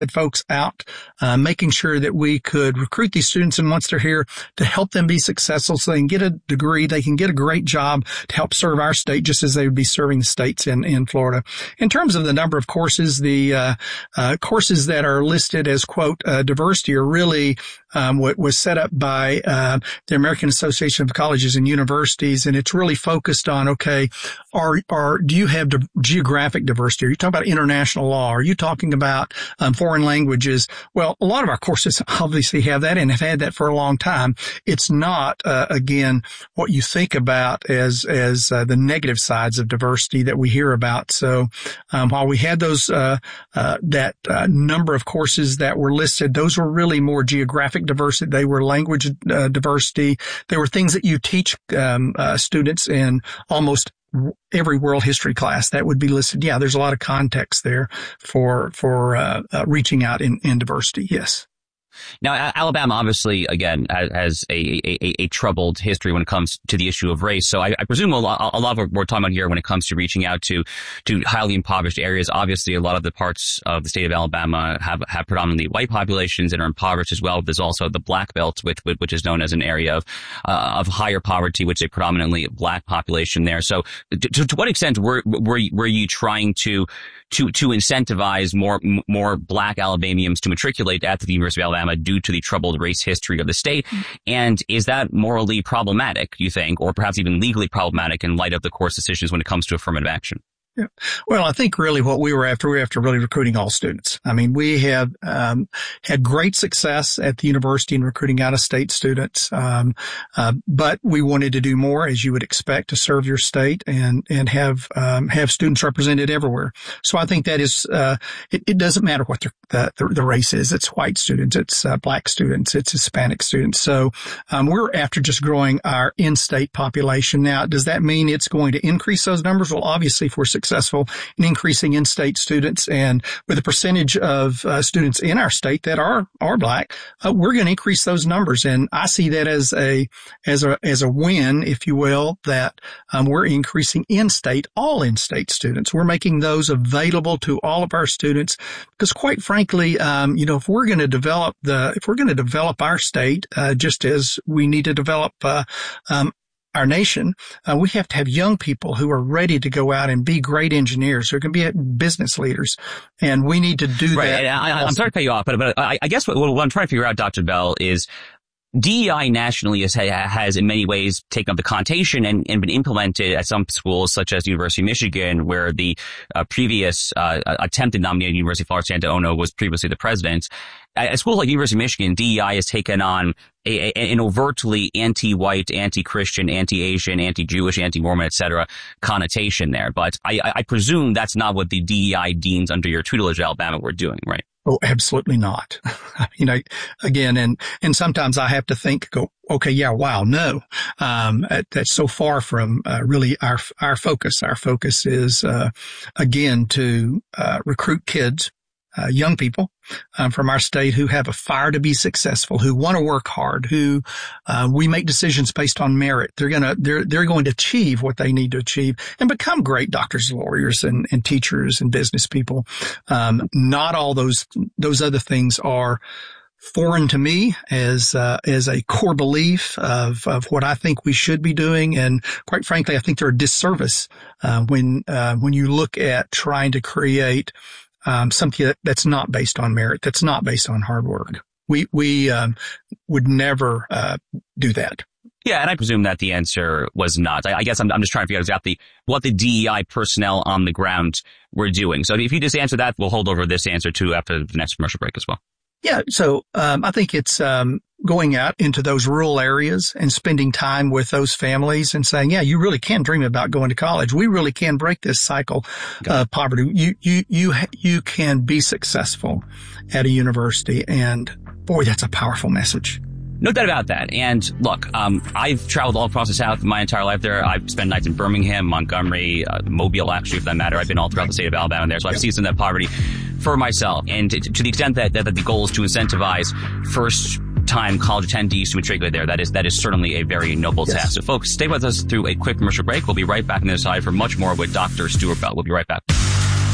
folks out, making sure that we could recruit these students, and once they're here, to help them be successful so they can get a degree, they can get a great job to help serve our state just as they would be serving the states in Florida. In terms of the number of courses, the courses that are listed as, quote, diversity are really what was set up by the American Association of Colleges and Universities, and it's really focused on, okay, do you have geographic diversity? Are you talking about international law? Are you talking about foreign languages? Well, a lot of our courses obviously have that and have had that for a long time. It's not, again, what you think about as the negative sides of diversity that we hear about. So, while we had those, that number of courses that were listed, those were really more geographic diversity. They were language diversity. They were things that you teach students in almost every world history class that would be listed. Yeah, there's a lot of context there for reaching out in diversity. Yes. Now, Alabama obviously, again, has a troubled history when it comes to the issue of race. So I presume a lot of what we're talking about here when it comes to reaching out to highly impoverished areas. Obviously, a lot of the parts of the state of Alabama have predominantly white populations and are impoverished as well. There's also the Black Belt, which is known as an area of higher poverty, which is a predominantly black population there. So to what extent were you trying to incentivize more black Alabamians to matriculate at the University of Alabama due to the troubled race history of the state? And is that morally problematic, you think, or perhaps even legally problematic in light of the court's decisions when it comes to affirmative action? Yeah. Well, I think really what we were after really recruiting all students. I mean, we have had great success at the university in recruiting out-of-state students, but we wanted to do more, as you would expect, to serve your state and have students represented everywhere. So I think that is it doesn't matter what the race is. It's white students, it's black students, it's Hispanic students. So we're after just growing our in-state population. Now, does that mean it's going to increase those numbers? Well, obviously, if we're successful in increasing in-state students and with a percentage of students in our state that are black, we're going to increase those numbers. And I see that as a win, if you will, that we're increasing all in-state students. We're making those available to all of our students because, quite frankly, if we're going to develop our state, just as we need to develop our nation, we have to have young people who are ready to go out and be great engineers, who can be business leaders, and we need to do right. that. I'm sorry to cut you off, but I guess what I'm trying to figure out, Dr. Bell, is DEI nationally has in many ways taken up the connotation and been implemented at some schools such as the University of Michigan, where the previous attempted nominee at University of Florida, Santa Ono, was previously the president. At schools like University of Michigan, DEI has taken on an overtly anti-white, anti-Christian, anti-Asian, anti-Jewish, anti-Mormon, etc. connotation there. But I presume that's not what the DEI deans under your tutelage at Alabama were doing, right? Oh, absolutely not. Again, and sometimes I have to okay, yeah, wow, no. That's so far from really our focus. Our focus is again to recruit kids, young people from our state who have a fire to be successful, who want to work hard, who we make decisions based on merit. They're going to achieve what they need to achieve and become great doctors, lawyers, and teachers and business people. Not all those other things are foreign to me as a core belief of what I think we should be doing. And quite frankly, I think they're a disservice when you look at trying to create something that's not based on merit, that's not based on hard work. We would never do that. Yeah, and I presume that the answer was not. I guess I'm just trying to figure out exactly what the DEI personnel on the ground were doing. So if you just answer that, we'll hold over this answer too after the next commercial break as well. Yeah, so I think it's going out into those rural areas and spending time with those families and saying, yeah, you really can dream about going to college. We really can break this cycle of poverty. You can be successful at a university, and boy, that's a powerful message. No doubt about that. And look, I've traveled all across the South my entire life there. I've spent nights in Birmingham, Montgomery, Mobile, actually, for that matter. I've been all throughout the state of Alabama there. So I've seen some of that poverty for myself. And to the extent that the goal is to incentivize first-time college attendees to matriculate there, that is certainly a very noble task. So folks, stay with us through a quick commercial break. We'll be right back on the other side for much more with Dr. Stuart Bell. We'll be right back.